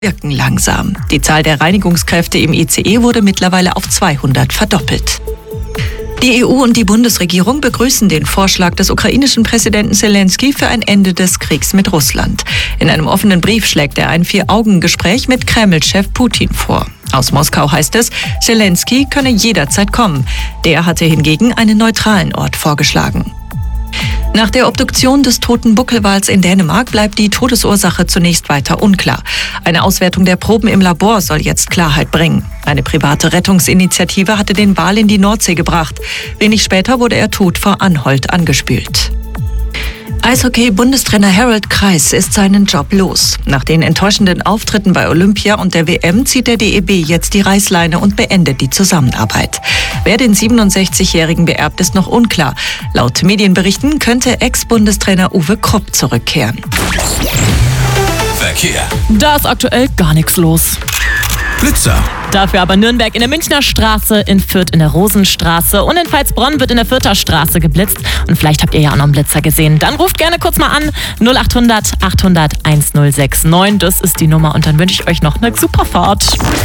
wirken langsam. Die Zahl der Reinigungskräfte im ICE wurde mittlerweile auf 200 verdoppelt. Die EU und die Bundesregierung begrüßen den Vorschlag des ukrainischen Präsidenten Zelensky für ein Ende des Kriegs mit Russland. In einem offenen Brief schlägt er ein 4-Augen-Gespräch mit Kreml-Chef Putin vor. Aus Moskau heißt es, Zelensky könne jederzeit kommen. Der hatte hingegen einen neutralen Ort vorgeschlagen. Nach der Obduktion des toten Buckelwals in Dänemark bleibt die Todesursache zunächst weiter unklar. Eine Auswertung der Proben im Labor soll jetzt Klarheit bringen. Eine private Rettungsinitiative hatte den Wal in die Nordsee gebracht. Wenig später wurde er tot vor Anholt angespült. Eishockey-Bundestrainer Harald Kreis ist seinen Job los. Nach den enttäuschenden Auftritten bei Olympia und der WM zieht der DEB jetzt die Reißleine und beendet die Zusammenarbeit. Wer den 67-Jährigen beerbt, ist noch unklar. Laut Medienberichten könnte Ex-Bundestrainer Uwe Krupp zurückkehren. Verkehr. Da ist aktuell gar nichts los. Blitzer. Dafür aber Nürnberg in der Münchner Straße, in Fürth in der Rosenstraße und in Pfalzbronn wird in der Fürther Straße geblitzt. Und vielleicht habt ihr ja auch noch einen Blitzer gesehen. Dann ruft gerne kurz mal an 0800 800 1069. Das ist die Nummer und dann wünsche ich euch noch eine super Fahrt.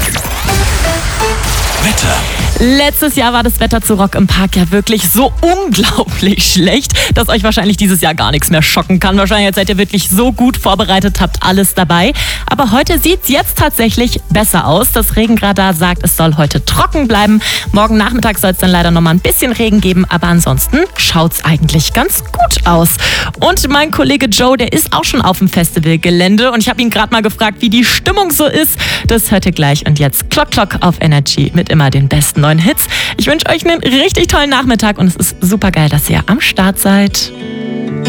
Wetter. Letztes Jahr war das Wetter zu Rock im Park ja wirklich so unglaublich schlecht, dass euch wahrscheinlich dieses Jahr gar nichts mehr schocken kann. Wahrscheinlich seid ihr wirklich so gut vorbereitet, habt alles dabei. Aber heute sieht's jetzt tatsächlich besser aus. Das Regenradar sagt, es soll heute trocken bleiben. Morgen Nachmittag soll es dann leider noch mal ein bisschen Regen geben, aber ansonsten schaut's eigentlich ganz gut aus. Und mein Kollege Joe, der ist auch schon auf dem Festivalgelände und ich habe ihn gerade mal gefragt, wie die Stimmung so ist. Das hört ihr gleich und jetzt Clock Clock auf Energy mit immer den besten neuen Hits. Ich wünsche euch einen richtig tollen Nachmittag und es ist super geil, dass ihr am Start seid.